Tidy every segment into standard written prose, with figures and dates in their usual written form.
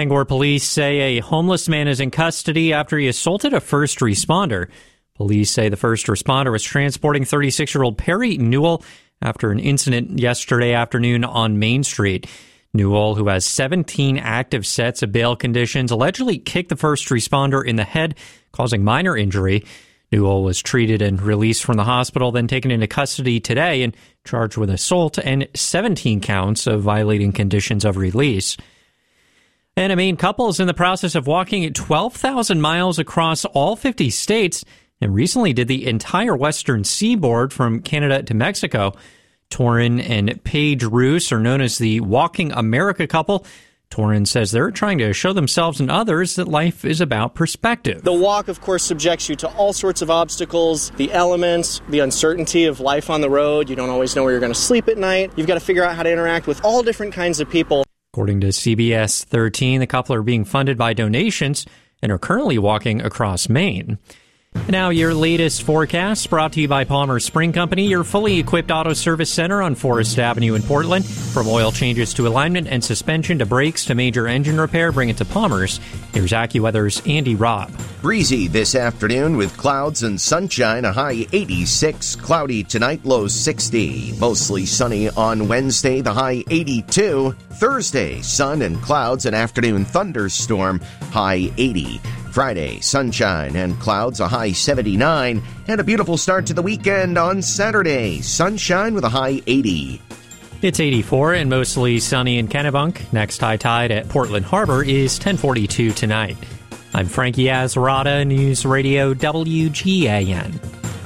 Bangor police say a homeless man is in custody after he assaulted a first responder. Police say the first responder was transporting 36-year-old Perry Newell after an incident yesterday afternoon on Main Street. Newell, who has 17 active sets of bail conditions, allegedly kicked the first responder in the head, causing minor injury. Newell was treated and released from the hospital, then taken into custody today and charged with assault and 17 counts of violating conditions of release. And a Maine couple is in the process of walking 12,000 miles across all 50 states and recently did the entire western seaboard from Canada to Mexico. Torin and Paige Roos are known as the Walking America couple. Torin says they're trying to show themselves and others that life is about perspective. The walk, of course, subjects you to all sorts of obstacles, the elements, the uncertainty of life on the road. You don't always know where you're going to sleep at night. You've got to figure out how to interact with all different kinds of people. According to CBS 13, the couple are being funded by donations and are currently walking across Maine. Now, your latest forecast brought to you by Palmer Spring Company, your fully equipped auto service center on Forest Avenue in Portland. From oil changes to alignment and suspension to brakes to major engine repair, bring it to Palmer's. Here's AccuWeather's Andy Robb. Breezy this afternoon with clouds and sunshine, a high 86. Cloudy tonight, low 60. Mostly sunny on Wednesday, the high 82. Thursday, sun and clouds, an afternoon thunderstorm, high 80. Friday, sunshine and clouds, a high 79, and a beautiful start to the weekend on Saturday. Sunshine with a high 80. It's 84 and mostly sunny in Kennebunk. Next high tide at Portland Harbor is 10:42 tonight. I'm Frankie Azarada, News Radio WGAN.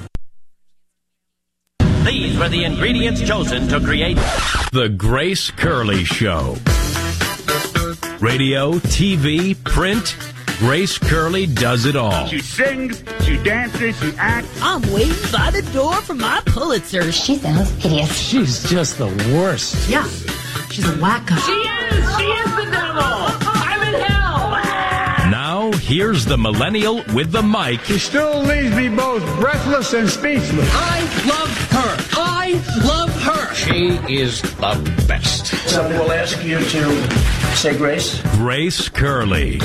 These were the ingredients chosen to create The Grace Curley Show. Radio, TV, print. Grace Curley does it all. She sings, she dances, she acts. I'm waiting by the door for my Pulitzer. She sounds hideous. She's just the worst. Yeah, she's a wacko. She is the devil. I'm in hell. Now, here's the millennial with the mic. She still leaves me both breathless and speechless. I love her. I love her. She is the best. Someone will ask you to say grace. Grace Curley.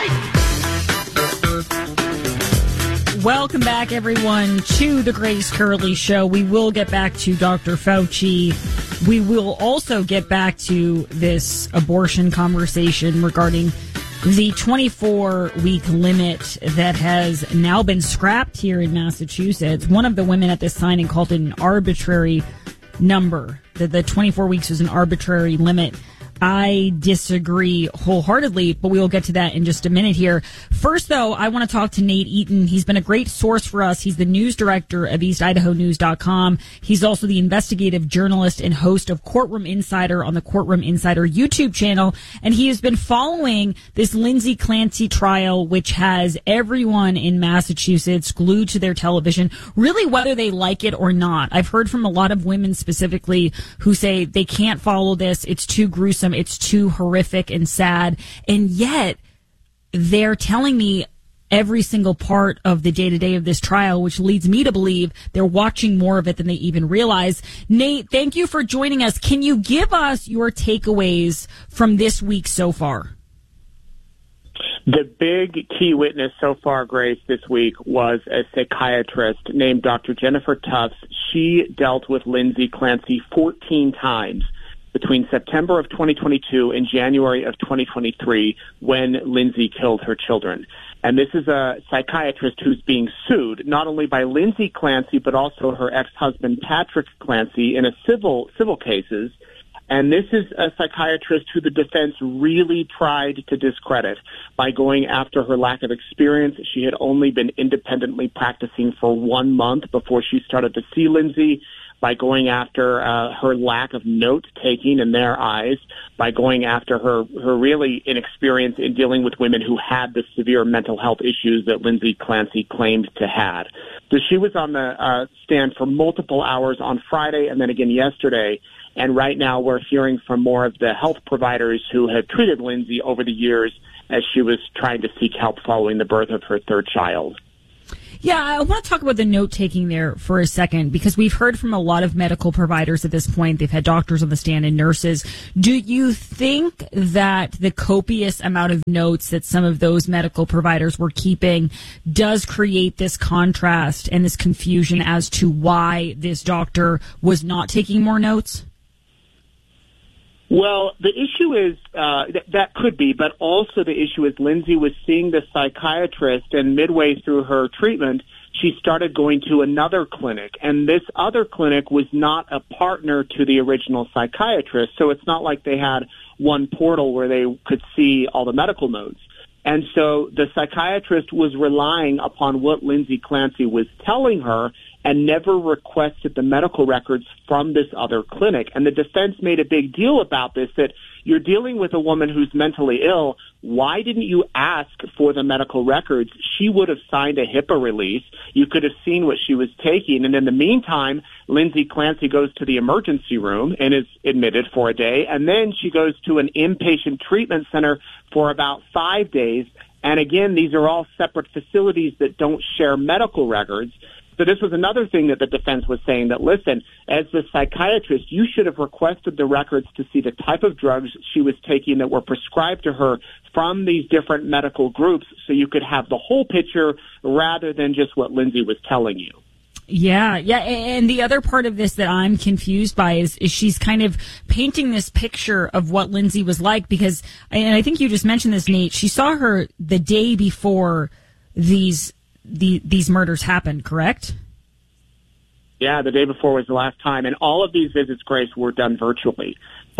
Welcome back, everyone, to the Grace Curley Show. We will get back to Dr. Fauci. We will also get back to this abortion conversation regarding the 24-week limit that has now been scrapped here in Massachusetts. One of the women at this signing called it an arbitrary number, that the 24 weeks was an arbitrary limit. I disagree wholeheartedly, but we will get to that in just a minute here. First, though, I want to talk to Nate Eaton. He's been a great source for us. He's the news director of EastIdahoNews.com. He's also the investigative journalist and host of Courtroom Insider on the Courtroom Insider YouTube channel. And he has been following this Lindsay Clancy trial, which has everyone in Massachusetts glued to their television, really whether they like it or not. I've heard from a lot of women specifically who say they can't follow this. It's too gruesome. It's too horrific and sad. And yet they're telling me every single part of the day-to-day of this trial, which leads me to believe they're watching more of it than they even realize. Nate, thank you for joining us. Can you give us your takeaways from this week so far? The big key witness so far, Grace, this week was a psychiatrist named Dr. Jennifer Tufts. She dealt with Lindsay Clancy 14 times between September of 2022 and January of 2023 when Lindsay killed her children. And this is a psychiatrist who's being sued not only by Lindsay Clancy but also her ex-husband Patrick Clancy in a civil cases. And this is a psychiatrist who the defense really tried to discredit by going after her lack of experience. She had only been independently practicing for 1 month before she started to see Lindsay, by going after her lack of note-taking in their eyes, by going after her really inexperience in dealing with women who had the severe mental health issues that Lindsay Clancy claimed to have. So she was on the stand for multiple hours on Friday and then again yesterday, and right now we're hearing from more of the health providers who have treated Lindsay over the years as she was trying to seek help following the birth of her third child. Yeah, I want to talk about the note-taking there for a second, because we've heard from a lot of medical providers at this point. They've had doctors on the stand and nurses. Do you think that the copious amount of notes that some of those medical providers were keeping does create this contrast and this confusion as to why this doctor was not taking more notes? Well, the issue is that could be, but also the issue is Lindsay was seeing the psychiatrist, and midway through her treatment, she started going to another clinic, and this other clinic was not a partner to the original psychiatrist, so it's not like they had one portal where they could see all the medical notes. And so the psychiatrist was relying upon what Lindsay Clancy was telling her and never requested the medical records from this other clinic. And the defense made a big deal about this, that you're dealing with a woman who's mentally ill. Why didn't you ask for the medical records? She would have signed a HIPAA release. You could have seen what she was taking. And in the meantime, Lindsay Clancy goes to the emergency room and is admitted for a day. And then she goes to an inpatient treatment center for about 5 days. And again, these are all separate facilities that don't share medical records. So this was another thing that the defense was saying, that, listen, as the psychiatrist, you should have requested the records to see the type of drugs she was taking that were prescribed to her from these different medical groups, so you could have the whole picture rather than just what Lindsay was telling you. Yeah. And the other part of this that I'm confused by is she's kind of painting this picture of what Lindsay was like, because, and I think you just mentioned this, Nate, she saw her the day before these murders happened, correct? Yeah, the day before was the last time. And all of these visits, Grace, were done virtually.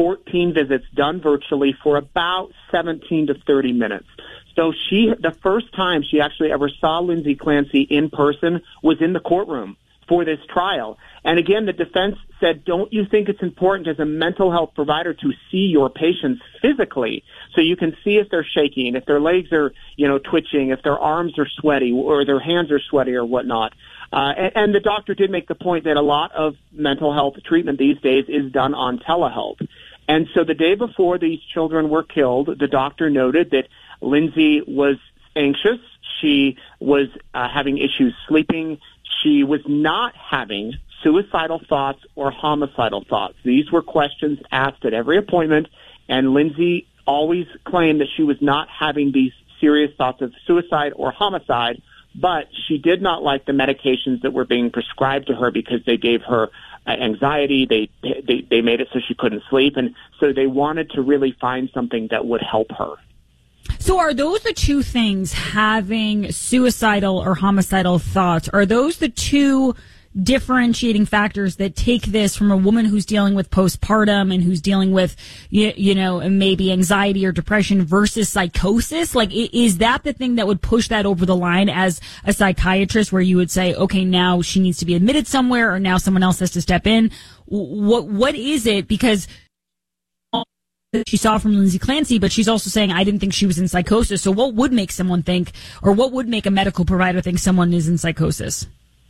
14 visits done virtually for about 17 to 30 minutes. So the first time she actually ever saw Lindsay Clancy in person was in the courtroom for this trial. And again, the defense said, don't you think it's important as a mental health provider to see your patients physically so you can see if they're shaking, if their legs are, twitching, if their arms are sweaty or their hands are sweaty or whatnot. And the doctor did make the point that a lot of mental health treatment these days is done on telehealth. And so the day before these children were killed, the doctor noted that Lindsay was anxious. She was having issues sleeping. She was not having suicidal thoughts or homicidal thoughts. These were questions asked at every appointment, and Lindsay always claimed that she was not having these serious thoughts of suicide or homicide, but she did not like the medications that were being prescribed to her because they gave her anxiety. They made it so she couldn't sleep, and so they wanted to really find something that would help her. So are those the two things, having suicidal or homicidal thoughts? Are those the two differentiating factors that take this from a woman who's dealing with postpartum and who's dealing with, maybe anxiety or depression versus psychosis? Like, is that the thing that would push that over the line as a psychiatrist, where you would say, okay, now she needs to be admitted somewhere, or now someone else has to step in? What is it? Because she saw from Lindsay Clancy, but she's also saying, I didn't think she was in psychosis. So what would make someone think, or what would make a medical provider think someone is in psychosis?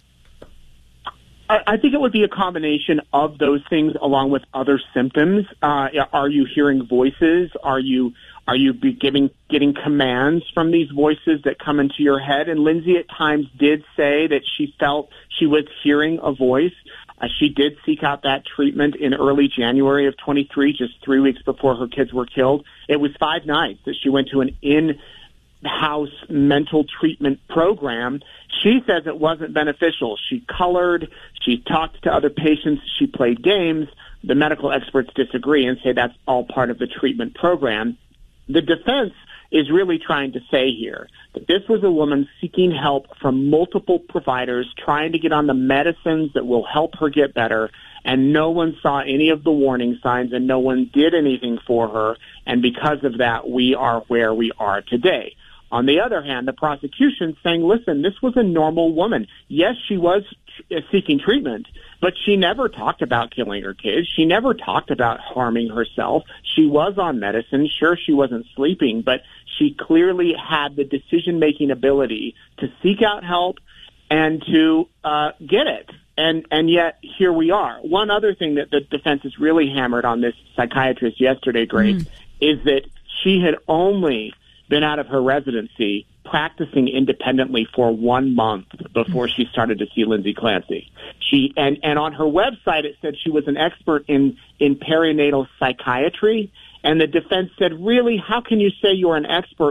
I think it would be a combination of those things along with other symptoms. Are you hearing voices? Are you getting commands from these voices that come into your head? And Lindsay at times did say that she felt she was hearing a voice. She did seek out that treatment in early January of 23, just 3 weeks before her kids were killed. It was 5 nights that she went to an in-house mental treatment program. She says it wasn't beneficial. She colored, she talked to other patients, she played games. The medical experts disagree and say that's all part of the treatment program. The defense is really trying to say here that this was a woman seeking help from multiple providers, trying to get on the medicines that will help her get better, and no one saw any of the warning signs and no one did anything for her, and because of that, we are where we are today. On the other hand, the prosecution saying, listen, this was a normal woman. Yes, she was seeking treatment, but she never talked about killing her kids. She never talked about harming herself. She was on medicine. Sure, she wasn't sleeping, but she clearly had the decision-making ability to seek out help and to get it. And yet, here we are. One other thing that the defense has really hammered on this psychiatrist yesterday, Grace, is that she had only been out of her residency practicing independently for 1 month before she started to see Lindsay Clancy. She and on her website it said she was an expert in perinatal psychiatry, and the defense said, really, how can you say you're an expert